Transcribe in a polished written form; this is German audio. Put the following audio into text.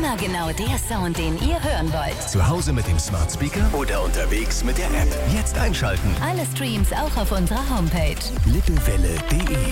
Immer genau der Sound, den ihr hören wollt. Zu Hause mit dem Smart Speaker oder unterwegs mit der App. Jetzt einschalten. Alle Streams auch auf unserer Homepage. Lippewelle.de